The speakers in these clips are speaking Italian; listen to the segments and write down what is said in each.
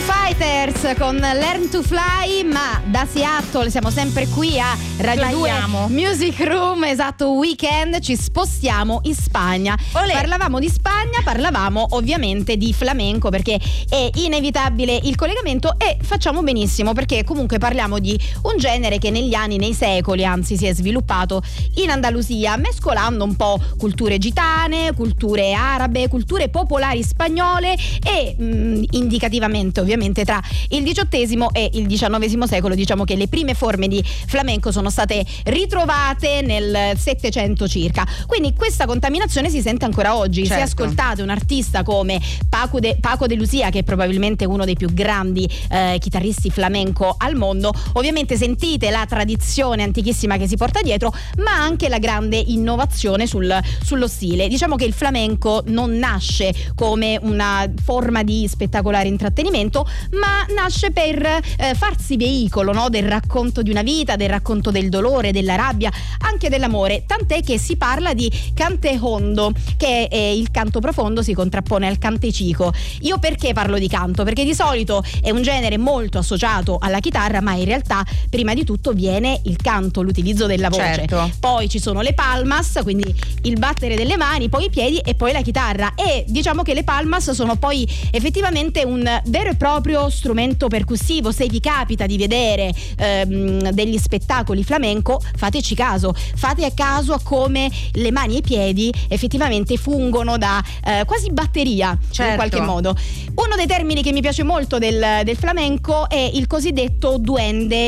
Fighters con Learn to Fly, ma da Seattle siamo sempre qui a Radio 2 Music Room, esatto, weekend, ci spostiamo in Spagna. Olè. Parlavamo di Spagna, parlavamo ovviamente di flamenco perché è inevitabile il collegamento e facciamo benissimo perché comunque parliamo di un genere che negli anni, nei secoli anzi, si è sviluppato in Andalusia mescolando un po' culture gitane, culture arabe, culture popolari spagnole e indicativamente ovviamente tra il XVIII e il XIX secolo. Diciamo che le prime forme di flamenco sono state ritrovate nel Settecento circa, quindi questa contaminazione si sente ancora oggi. Certo. Se ascoltate un artista come Paco de Lucia, che è probabilmente uno dei più grandi chitarristi flamenco al mondo, ovviamente sentite la tradizione antichissima che si porta dietro, ma anche la grande innovazione sullo stile. Diciamo che il flamenco non nasce come una forma di spettacolare intrattenimento, ma nasce per farsi veicolo, no? Del racconto di una vita, del racconto del dolore, della rabbia, anche dell'amore, tant'è che si parla di cante hondo, che è il canto profondo, si contrappone al cantecico. Io perché parlo di canto? Perché di solito è un genere molto associato alla chitarra, ma in realtà prima di tutto viene il canto, l'utilizzo della voce. Certo. Poi ci sono le palmas, quindi il battere delle mani, poi i piedi e poi la chitarra. E diciamo che le palmas sono poi effettivamente un vero e proprio strumento percussivo. Se vi capita di vedere degli spettacoli flamenco, fateci caso, fate a caso a come le mani e i piedi effettivamente fungono da quasi batteria, certo, in qualche modo. Uno dei termini che mi piace molto del flamenco è il cosiddetto duende.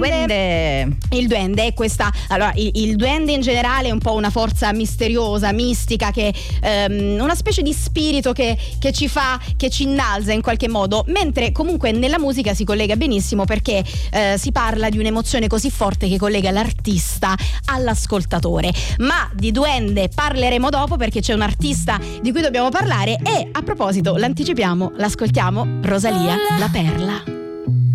Il duende è questa, allora il duende in generale è un po' una forza misteriosa, mistica, che una specie di spirito che ci innalza in qualche modo, mentre comunque nella musica si collega benissimo perché si parla di un'emozione così forte che collega l'artista all'ascoltatore. Ma di duende parleremo dopo perché c'è un artista di cui dobbiamo parlare e a proposito l'anticipiamo, l'ascoltiamo, Rosalía, La Perla.